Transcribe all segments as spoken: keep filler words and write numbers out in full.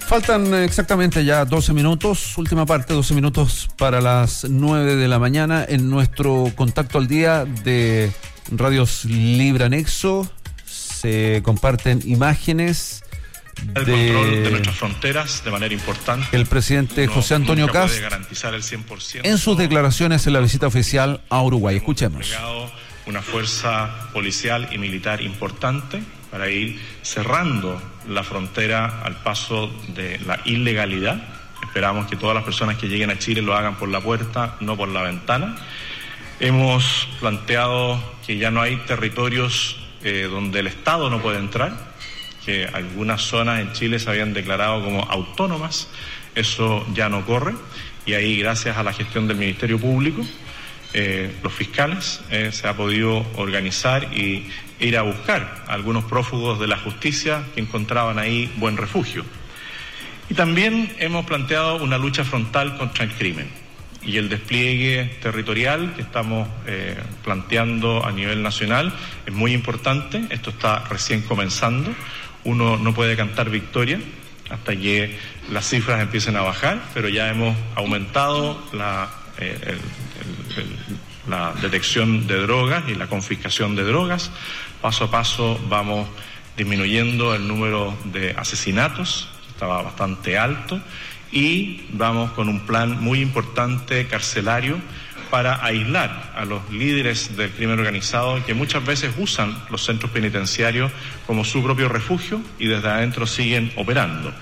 Faltan exactamente ya doce minutos, última parte, doce minutos para las nueve de la mañana en nuestro contacto al día de Radios Libre Anexo. Se comparten imágenes el de control de nuestras fronteras de manera importante. El presidente Uno José Antonio Kast garantizar el cien por ciento en sus declaraciones en la visita oficial a Uruguay. Escuchemos. Una fuerza policial y militar importante para ir cerrando la frontera al paso de la ilegalidad. Esperamos que todas las personas que lleguen a Chile lo hagan por la puerta, no por la ventana. Hemos planteado que ya no hay territorios eh, donde el Estado no puede entrar, que algunas zonas en Chile se habían declarado como autónomas. Eso ya no corre, y ahí, gracias a la gestión del Ministerio Público, Eh, los fiscales, eh, se ha podido organizar y ir a buscar a algunos prófugos de la justicia que encontraban ahí buen refugio. Y también hemos planteado una lucha frontal contra el crimen y el despliegue territorial que estamos eh, planteando a nivel nacional es muy importante. Esto está recién comenzando. Uno no puede cantar victoria hasta que las cifras empiecen a bajar, pero ya hemos aumentado la Eh, el, el, el, la detección de drogas y la confiscación de drogas. Paso a paso vamos disminuyendo el número de asesinatos, estaba bastante alto, y vamos con un plan muy importante carcelario para aislar a los líderes del crimen organizado, que muchas veces usan los centros penitenciarios como su propio refugio y desde adentro siguen operando.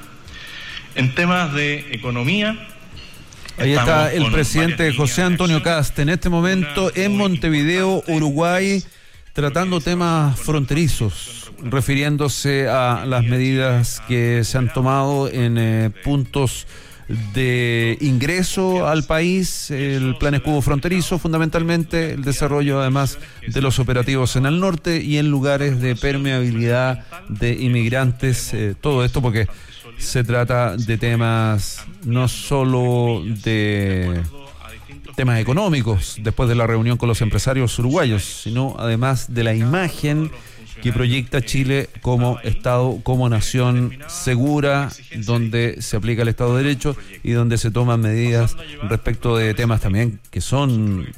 En temas de economía, ahí está el presidente José Antonio Kast en este momento en Montevideo, Uruguay, tratando temas fronterizos, refiriéndose a las medidas que se han tomado en eh, puntos de ingreso al país, el plan escudo fronterizo, fundamentalmente el desarrollo además de los operativos en el norte y en lugares de permeabilidad de inmigrantes, eh, todo esto porque se trata de temas no solo de temas económicos después de la reunión con los empresarios uruguayos, sino además de la imagen que proyecta Chile como Estado, como nación segura, donde se aplica el Estado de Derecho y donde se toman medidas respecto de temas también que son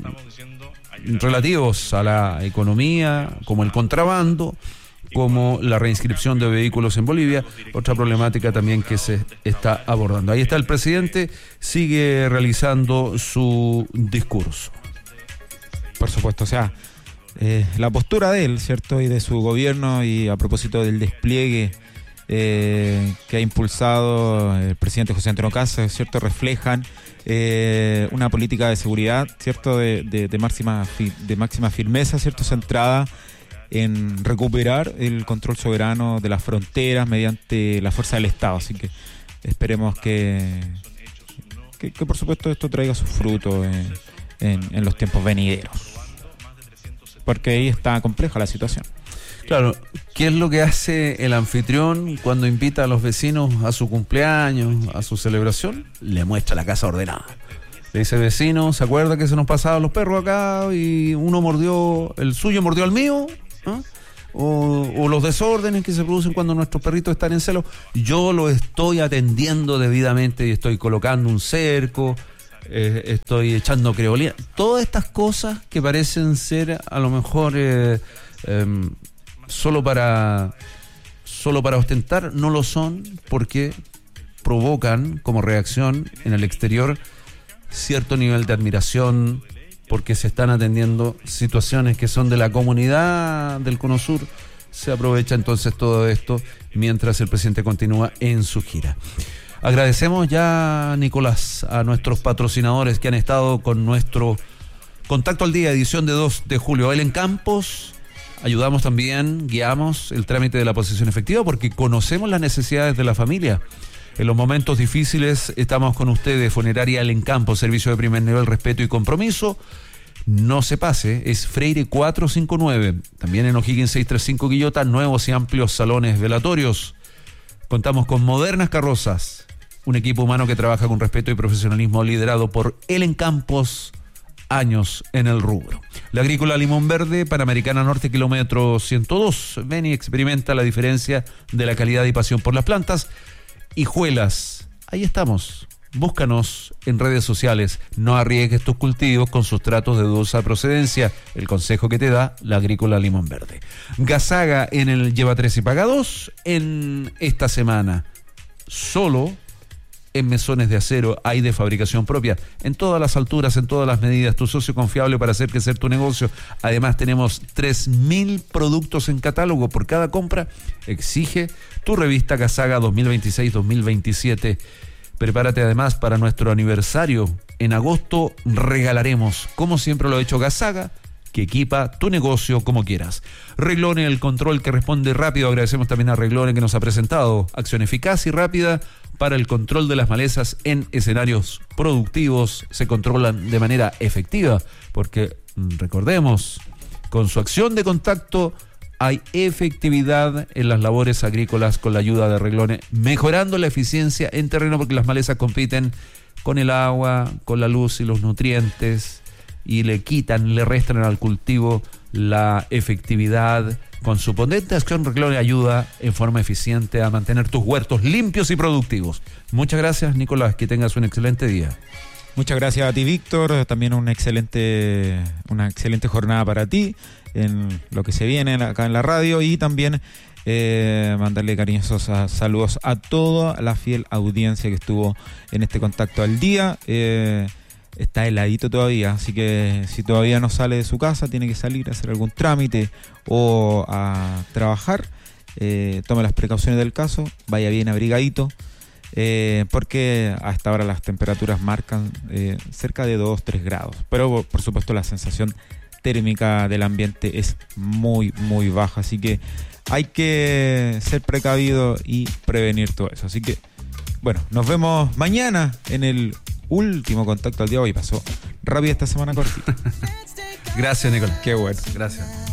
relativos a la economía, como el contrabando, como la reinscripción de vehículos en Bolivia, otra problemática también que se está abordando. Ahí está el presidente, sigue realizando su discurso. Por supuesto, o sea, eh, la postura de él, ¿cierto?, y de su gobierno, y a propósito del despliegue eh, que ha impulsado el presidente José Antonio Kast, ¿cierto?, reflejan eh, una política de seguridad, ¿cierto?, de, de, de, máxima, de máxima firmeza, ¿cierto?, centrada en recuperar el control soberano de las fronteras mediante la fuerza del Estado. Así que esperemos que, que, que por supuesto esto traiga sus frutos en, en, en los tiempos venideros, porque ahí está compleja la situación. Claro, ¿qué es lo que hace el anfitrión cuando invita a los vecinos a su cumpleaños, a su celebración? Le muestra la casa ordenada. Le dice: vecino, ¿se acuerda que se nos pasaban los perros acá y uno mordió, el suyo mordió al mío? ¿Ah? O, o los desórdenes que se producen cuando nuestros perritos están en celo, yo lo estoy atendiendo debidamente y estoy colocando un cerco, eh, estoy echando creolina, todas estas cosas que parecen ser a lo mejor eh, eh, solo para solo para ostentar, no lo son, porque provocan como reacción en el exterior cierto nivel de admiración, porque se están atendiendo situaciones que son de la comunidad del Cono Sur. Se aprovecha entonces todo esto mientras el presidente continúa en su gira. Agradecemos ya, Nicolás, a nuestros patrocinadores que han estado con nuestro Contacto al Día, edición de dos de julio. Elen Campos, ayudamos también, guiamos el trámite de la posesión efectiva porque conocemos las necesidades de la familia. En los momentos difíciles estamos con ustedes. Funeraria Elen Campos, servicio de primer nivel, respeto y compromiso. No se pase, es Freire cuatrocientos cincuenta y nueve. También en O'Higgins seiscientos treinta y cinco Quillota, nuevos y amplios salones velatorios. Contamos con modernas carrozas, un equipo humano que trabaja con respeto y profesionalismo, liderado por Elen Campos, años en el rubro. La Agrícola Limón Verde, Panamericana Norte, kilómetro ciento dos. Ven y experimenta la diferencia de la calidad y pasión por las plantas. Hijuelas. Ahí estamos. Búscanos en redes sociales. No arriesgues tus cultivos con sustratos de dudosa procedencia. El consejo que te da la Agrícola Limón Verde. Gasaga en el Lleva tres y Paga dos en esta semana. Solo en mesones de acero hay de fabricación propia. En todas las alturas, en todas las medidas. Tu socio confiable para hacer crecer tu negocio. Además tenemos tres mil productos en catálogo. Por cada compra exige tu revista Gasaga dos mil veintiséis dos mil veintisiete. Prepárate además para nuestro aniversario. En agosto regalaremos, como siempre lo ha hecho Gasaga, que equipa tu negocio como quieras. Reglone, el control que responde rápido. Agradecemos también a Reglone que nos ha presentado acción eficaz y rápida para el control de las malezas en escenarios productivos. Se controlan de manera efectiva porque, recordemos, con su acción de contacto hay efectividad en las labores agrícolas con la ayuda de Reglone, mejorando la eficiencia en terreno porque las malezas compiten con el agua, con la luz y los nutrientes y le quitan, le restan al cultivo la efectividad. Con su potente acción, Reglone ayuda en forma eficiente a mantener tus huertos limpios y productivos. Muchas gracias, Nicolás, que tengas un excelente día. Muchas gracias a ti, Víctor. También una excelente, una excelente jornada para ti en lo que se viene acá en la radio, y también eh, mandarle cariñosos a, saludos a toda la fiel audiencia que estuvo en este contacto al día. Eh, está heladito todavía, así que si todavía no sale de su casa, tiene que salir a hacer algún trámite o a trabajar, eh, tome las precauciones del caso, vaya bien abrigadito, eh, porque a esta hora las temperaturas marcan eh, cerca de dos a tres grados, pero por supuesto la sensación térmica del ambiente es muy muy baja, así que hay que ser precavido y prevenir todo eso. Así que bueno, nos vemos mañana en el último contacto al día. Hoy pasó rápido esta semana cortita. Gracias, Nicolás. Qué bueno. Gracias.